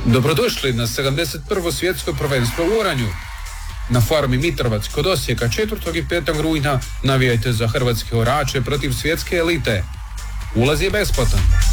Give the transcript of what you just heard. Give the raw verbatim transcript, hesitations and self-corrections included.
Dobrodošli na sedamdeset prvo svjetsko prvenstvo u oranju. Na farmi Mitrovac kod Osijeka četvrtog i petog rujna navijajte za hrvatske orače protiv svjetske elite. Ulaz je besplatan.